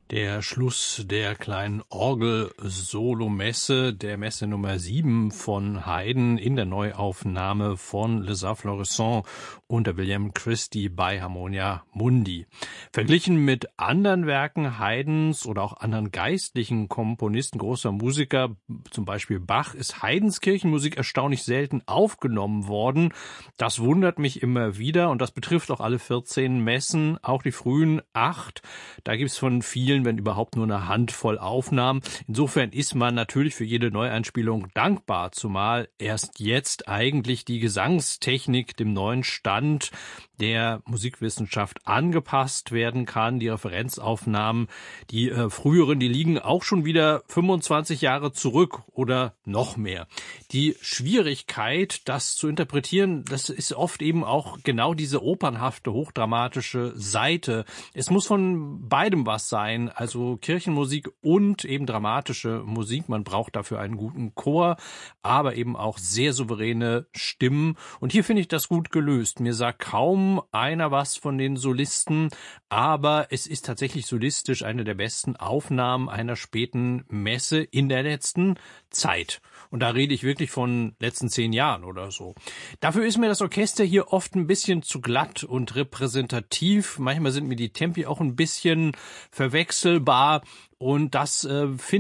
Der Schluss der kleinen Orgel-Solo-Messe, der Messe Nummer 7 von Haydn in der Neuaufnahme von Les Arts Florissants unter William Christie bei Harmonia Mundi. Verglichen mit anderen Werken Haydns oder auch anderen geistlichen Komponisten, großer Musiker, zum Beispiel Bach, ist Haydns Kirchenmusik erstaunlich selten aufgenommen worden. Das wundert mich immer wieder und das betrifft auch alle 14 Messen, auch die frühen 8. Da gibt's von vielen, wenn überhaupt, nur eine Handvoll Aufnahmen. Insofern ist man natürlich für jede Neueinspielung dankbar, zumal erst jetzt eigentlich die Gesangstechnik dem neuen Stand der Musikwissenschaft angepasst werden kann. Die Referenzaufnahmen, die früheren, die liegen auch schon wieder 25 Jahre zurück oder noch mehr. Die Schwierigkeit, das zu interpretieren, das ist oft eben auch genau diese opernhafte, hochdramatische Seite. Es muss von beidem was sein, also Kirchenmusik und eben dramatische Musik. Man braucht dafür einen guten Chor, aber eben auch sehr souveräne Stimmen. Und hier finde ich das gut gelöst. Mir sagt kaum einer was von den Solisten, aber es ist tatsächlich solistisch eine der besten Aufnahmen einer späten Messe in der letzten Zeit. Und da rede ich wirklich von letzten 10 Jahren oder so. Dafür ist mir das Orchester hier oft ein bisschen zu glatt und repräsentativ. Manchmal sind mir die Tempi auch ein bisschen verwechselbar. Und das finde